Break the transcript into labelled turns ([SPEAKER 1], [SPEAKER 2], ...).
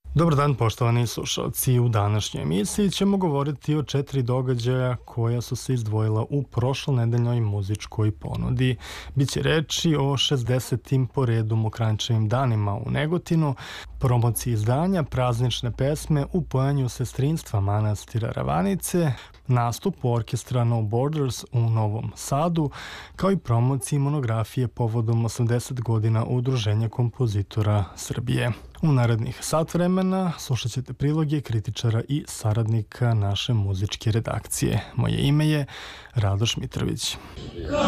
[SPEAKER 1] Dobar dan, poštovani slušalci. U današnjoj emisiji ćemo govoriti o 4 događaja koja su se izdvojila u prošlonedeljnoj muzičkoj ponudi. Biće reči o 60. po redu Mokranjčevim danima u Negotinu, promociji izdanja Praznične pesme u pojanju sestrinstva manastira Ravanice, nastupu orkestra No Borders u Novom Sadu, kao i promociji monografije povodom 80 godina Udruženja kompozitora Srbije. U narednih sat vremena slušat ćete priloge kritičara i saradnika naše muzičke redakcije. Moje ime je Radoš Mitrović.